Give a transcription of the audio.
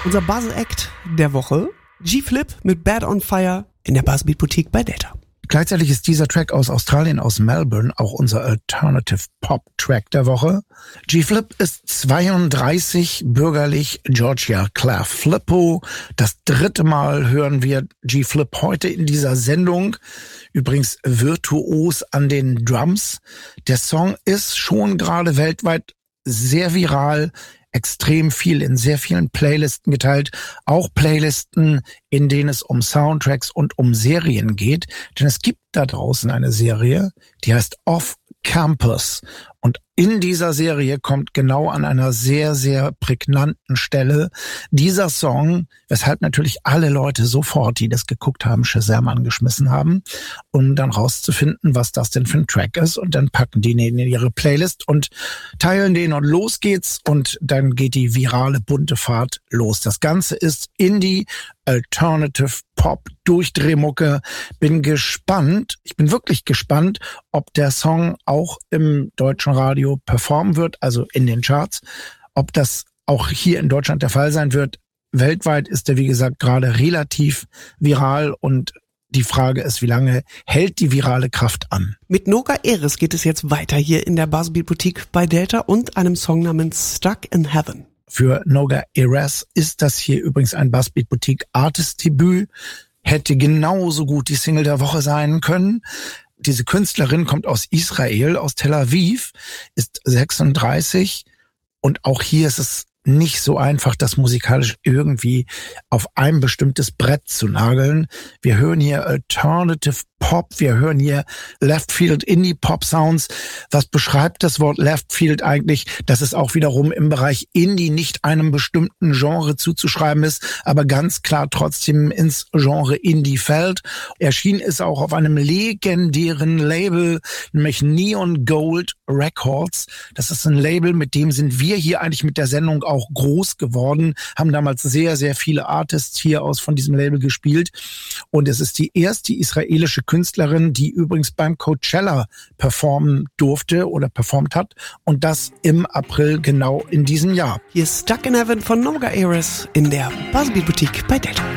Unser Buzz-Act der Woche, G-Flip mit Bad on Fire in der Buzzbeat Boutique bei Delta. Gleichzeitig ist dieser Track aus Australien, aus Melbourne, auch unser Alternative Pop Track der Woche. G-Flip ist 32, bürgerlich Georgia Claire Flippo. Das 3. Mal hören wir G-Flip heute in dieser Sendung. Übrigens virtuos an den Drums. Der Song ist schon gerade weltweit sehr viral, extrem viel in sehr vielen Playlisten geteilt, auch Playlisten, in denen es um Soundtracks und um Serien geht. Denn es gibt da draußen eine Serie, die heißt Off Campus. Und in dieser Serie kommt genau an einer sehr, sehr prägnanten Stelle dieser Song, weshalb natürlich alle Leute sofort, die das geguckt haben, Shazam angeschmissen haben, um dann rauszufinden, was das denn für ein Track ist. Und dann packen die den in ihre Playlist und teilen den und los geht's. Und dann geht die virale bunte Fahrt los. Das Ganze ist Indie, Alternative Pop, Durchdrehmucke. Bin gespannt, ich bin wirklich gespannt, ob der Song auch im deutschen Radio performen wird, also in den Charts. Ob das auch hier in Deutschland der Fall sein wird. Weltweit ist er, wie gesagt, gerade relativ viral und die Frage ist, wie lange hält die virale Kraft an? Mit Noga Eris geht es jetzt weiter hier in der Buzzbeat Boutique bei Delta und einem Song namens Stuck in Heaven. Für Noga Eris ist das hier übrigens ein Buzzbeat Boutique Artist Debüt. Hätte genauso gut die Single der Woche sein können. Diese Künstlerin kommt aus Israel, aus Tel Aviv, ist 36 und auch hier ist es nicht so einfach, das musikalisch irgendwie auf ein bestimmtes Brett zu nageln. Wir hören hier Alternative Pop, wir hören hier Left Field Indie Pop Sounds. Was beschreibt das Wort Left Field eigentlich? Dass es auch wiederum im Bereich Indie nicht einem bestimmten Genre zuzuschreiben ist, aber ganz klar trotzdem ins Genre Indie fällt. Erschienen ist auch auf einem legendären Label, nämlich Neon Gold Records. Das ist ein Label, mit dem sind wir hier eigentlich mit der Sendung auch groß geworden, haben damals sehr, sehr viele Artists hier aus von diesem Label gespielt. Und es ist die erste israelische Künstlerin, die übrigens beim Coachella performen durfte oder performt hat. Und das im April genau in diesem Jahr. Hier ist Stuck in Heaven von Noga Eris in der Buzzbeat Boutique bei Delta.